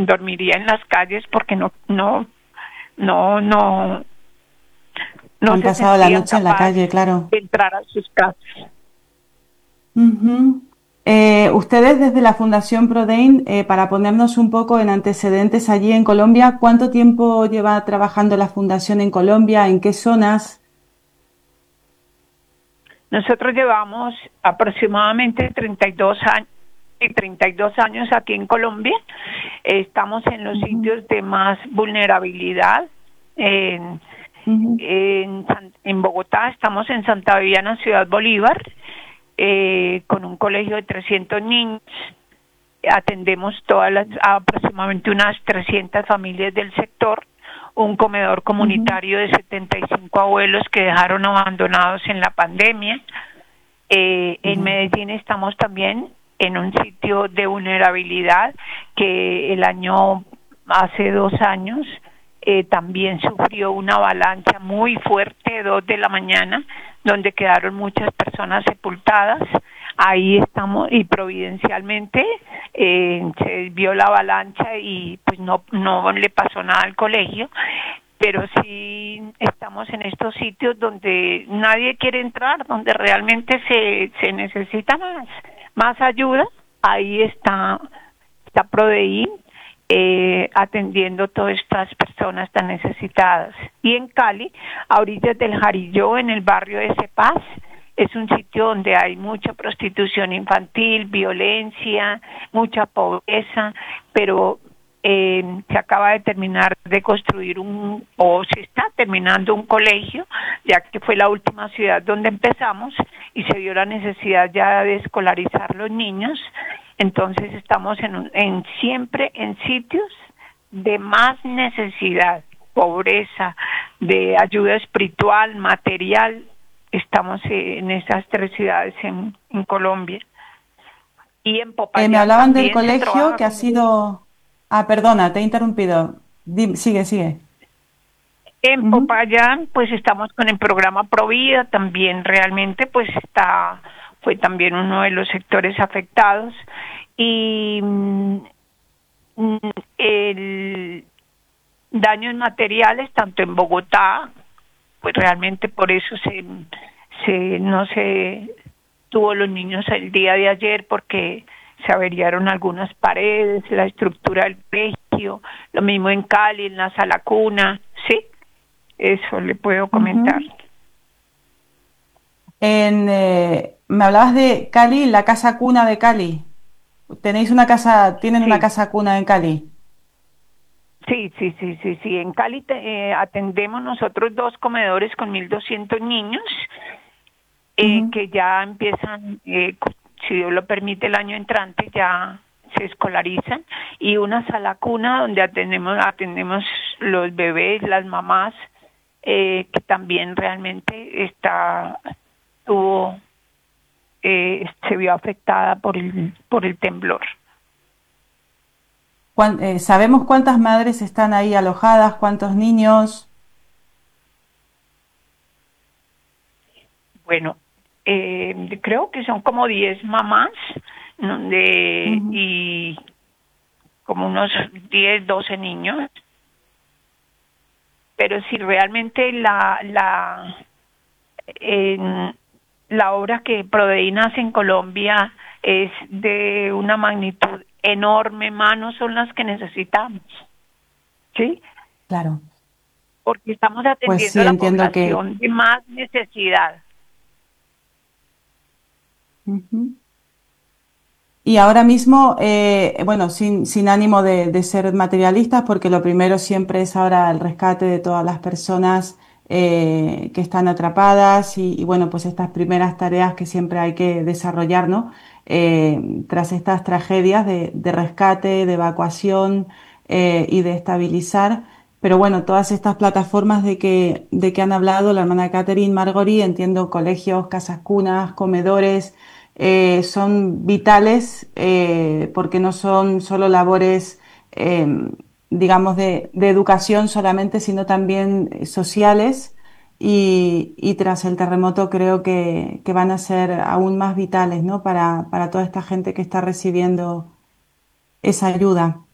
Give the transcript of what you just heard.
dormiría en las calles porque no Han se pasado la sentían noche en la capaces calle, claro. de entrar a sus casas. Ujú. Ustedes desde la Fundación Prodein, para ponernos un poco en antecedentes allí en Colombia, ¿cuánto tiempo lleva trabajando la Fundación en Colombia? ¿En qué zonas? Nosotros llevamos aproximadamente 32 años aquí en Colombia. Estamos en los Ujú, sitios de más vulnerabilidad. En, ujú, en Bogotá estamos en Santa Viviana, Ciudad Bolívar, con un colegio de 300 niños. Atendemos aproximadamente unas 300 familias del sector, un comedor ujú, comunitario de 75 abuelos que dejaron abandonados en la pandemia. En ya. Medellín estamos también en un sitio de vulnerabilidad que hace 2 años, también sufrió una avalancha muy fuerte, 2 de la mañana, donde quedaron muchas personas sepultadas. Ahí estamos y providencialmente se vio la avalancha y pues no le pasó nada al colegio, pero sí estamos en estos sitios donde nadie quiere entrar, donde realmente se necesita más ayuda. Ahí está Prodeín, atendiendo todas estas personas tan necesitadas. Y en Cali, a orillas del Jarillo, en el barrio de Cepaz, es un sitio donde hay mucha prostitución infantil, violencia, mucha pobreza, pero se acaba de terminar de construir o se está terminando un colegio, ya que fue la última ciudad donde empezamos y se vio la necesidad ya de escolarizar los niños. Entonces estamos siempre en sitios de más necesidad, pobreza, de ayuda espiritual, material. Estamos en esas 3 ciudades en Colombia. Y en Me Popayán hablaban del también se colegio trabaja que ha con sido... Ah, perdona, te he interrumpido. Sigue, sigue. En Ujú, Popayán, pues estamos con el programa Provida, también realmente, pues fue también uno de los sectores afectados. Y mm, el daños materiales, tanto en Bogotá, pues realmente por eso no se tuvo los niños el día de ayer, porque se averiaron algunas paredes, la estructura del colegio, lo mismo en Cali, en la sala cuna, sí. Eso le puedo comentar. ujú. Me hablabas de Cali, la casa cuna de Cali. Tienen una Sí, casa cuna en Cali. sí. En Cali atendemos nosotros 2 comedores con 1.200 niños, Ujú. que ya empiezan, si Dios lo permite, el año entrante ya se escolarizan, y una sala cuna donde atendemos los bebés, las mamás, que también realmente tuvo se vio afectada por el temblor. ¿Sabemos cuántas madres están ahí alojadas? ¿Cuántos niños? Bueno, creo que son como 10 mamás, ¿no? Ujú. Y como unos 10, 12 niños, pero si realmente en la obra que Prodeína hace en Colombia es de una magnitud enorme, manos son las que necesitamos, ¿sí? Claro, Porque estamos pues atendiendo sí, a la entiendo que... población de más necesidad. Ujú. Y ahora mismo, bueno, sin ánimo de ser materialistas, porque lo primero siempre es ahora el rescate de todas las personas que están atrapadas y, bueno, pues estas primeras tareas que siempre hay que desarrollar, ¿no? Tras estas tragedias de rescate, de evacuación y de estabilizar. Pero bueno, todas estas plataformas de que han hablado la hermana Catherine, Margory, entiendo colegios, casas cunas, comedores son vitales porque no son solo labores, eh, digamos, de educación solamente, sino también sociales. Y tras el terremoto creo que van a ser aún más vitales, ¿no? Para toda esta gente que está recibiendo esa ayuda.